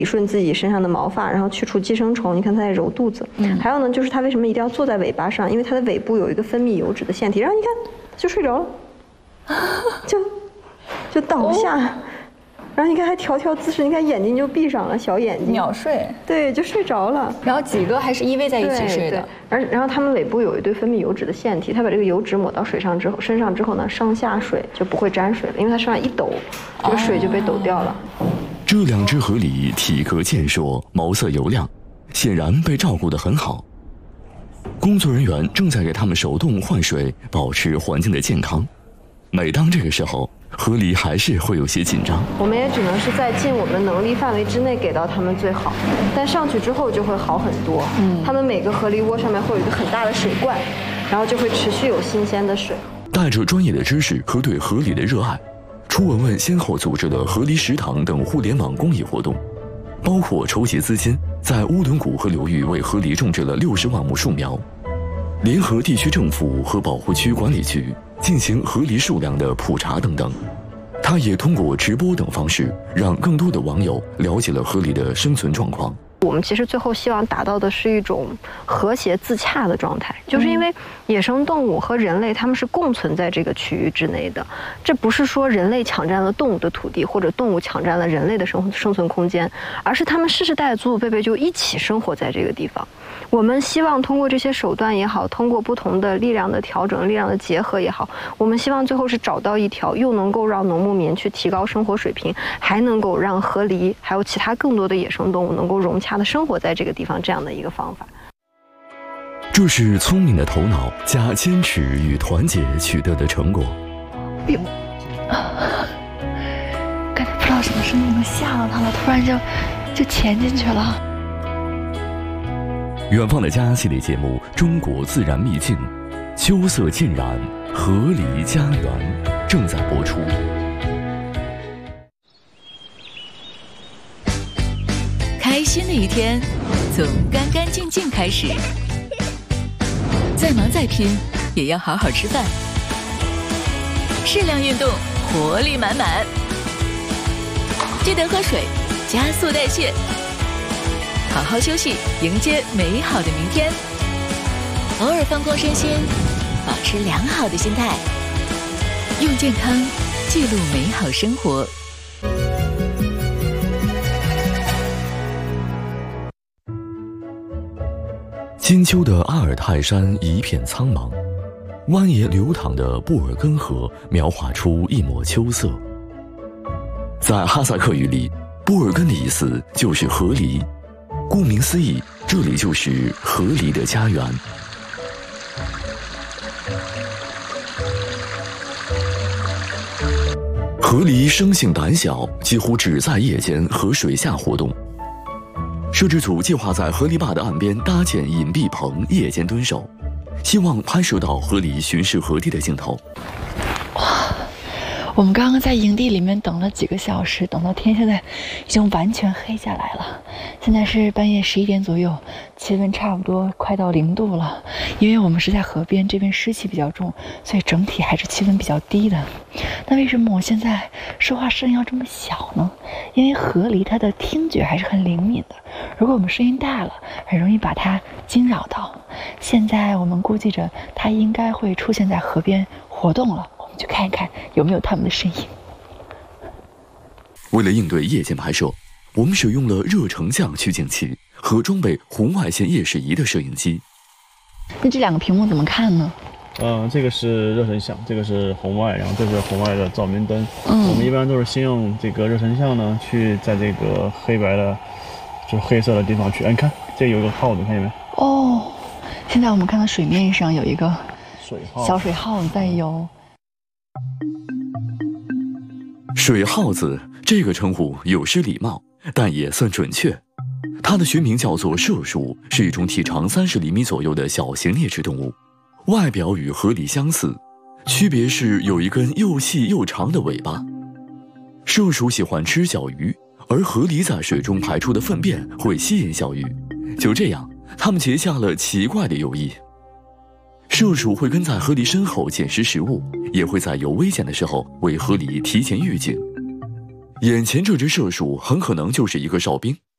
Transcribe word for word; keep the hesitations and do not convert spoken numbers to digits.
理顺自己身上的毛发，然后去除寄生虫。你看它在揉肚子。嗯。还有呢，就是它为什么一定要坐在尾巴上？因为它的尾部有一个分泌油脂的腺体。然后你看，就睡着了，就就倒不下。哦，然后你看还调调姿势，你看眼睛就闭上了，小眼睛秒睡， 对，就睡着了。 然后几个还是依偎在一起睡的。 然然后它们尾部有一堆分泌油脂的腺体，它把这个油脂抹到水上之后，身上之后呢，上下水就不会沾水了，因为它身上一抖，这个水就被抖掉了。哦， 这两只河狸体格健硕，毛色油亮，显然被照顾得很好。工作人员正在给它们手动换水，保持环境的健康。每当这个时候，河狸还是会有些紧张。 我们也只能是在尽我们能力范围之内给到它们最好，但上去之后就会好很多。嗯，它们每个河狸窝上面会有一个很大的水罐，然后就会持续有新鲜的水。 带着专业的知识和对河狸的热爱，初文文先后组织了河狸食堂等互联网公益活动，包括筹集资金，在乌伦古河流域为河狸种植了六十万亩树苗，联合地区政府和保护区管理局进行河狸数量的普查等等。他也通过直播等方式，让更多的网友了解了河狸的生存状况。 我们其实最后希望达到的是一种和谐自洽的状态，就是因为野生动物和人类它们是共存在这个区域之内的，这不是说人类抢占了动物的土地，或者动物抢占了人类的生生存空间，而是它们世世代代祖祖辈辈就一起生活在这个地方。我们希望通过这些手段也好，通过不同的力量的调整、力量的结合也好，我们希望最后是找到一条又能够让农牧民去提高生活水平，还能够让河狸还有其他更多的野生动物能够融洽的生活在这个地方这样的一个方法。 这是聪明的头脑加坚持与团结取得的成果。 哎呦，刚才不知道什么声音能吓到他了，突然就就潜进去了。 远方的家系列节目《中国自然秘境》，秋色浸染河狸家园正在播出。 开心的一天从干干净净开始，再忙再拼也要好好吃饭，适量运动，活力满满，记得喝水，加速代谢，好好休息，迎接美好的明天。偶尔放空身心，保持良好的心态，用健康记录美好生活。 金秋的阿尔泰山一片苍茫，蜿蜒流淌的布尔根河描画出一抹秋色。在哈萨克语里，布尔根的意思就是河狸，顾名思义，这里就是河狸的家园。河狸生性胆小，几乎只在夜间和水下活动。摄制组计划在河狸坝的岸边搭建隐蔽棚，夜间蹲守，希望拍摄到河狸巡视河地的镜头。 哇，我们刚刚在营地里面等了几个小时，等到天现在已经完全黑下来了。现在是半夜十一点左右，气温差不多快到零度了。因为我们是在河边，这边湿气比较重，所以整体还是气温比较低的。那为什么我现在说话声音要这么小呢？因为河狸它的听觉还是很灵敏的，如果我们声音大了，很容易把它惊扰到。现在我们估计着它应该会出现在河边活动了，我们去看一看有没有它们的身影。 为了应对夜间拍摄，我们使用了热成像取景器和装备红外线夜视仪的摄影机。 那这两个屏幕怎么看呢？ 嗯、呃，这个是热成像，这个是红外，然后这是红外的照明灯。嗯，我们一般都是先用这个热成像呢，去在这个黑白的，就是黑色的地方去。哎，你看，这有一个耗子，看见没？ 哦，现在我们看到水面上有一个水耗小水耗子在游。 水耗子这个称呼有失礼貌，但也算准确。它的学名叫做麝鼠，是一种体长三十厘米左右的小型啮齿动物。外表与河狸相似，区别是有一根又细又长的尾巴。麝鼠喜欢吃小鱼，而河狸在水中排出的粪便会吸引小鱼，就这样，它们结下了奇怪的友谊。麝鼠会跟在河狸身后捡食食物，也会在有危险的时候为河狸提前预警。眼前这只麝鼠很可能就是一个哨兵，